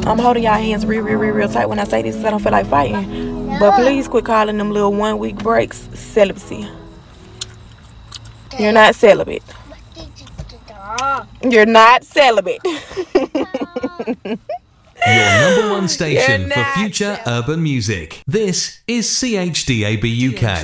I'm holding y'all hands real tight when I say this 'cause I don't feel like fighting. But please quit calling them little 1 week breaks celibacy. You're not celibate. You're not celibate. Your number one station for future urban music. This is CHDAB UK.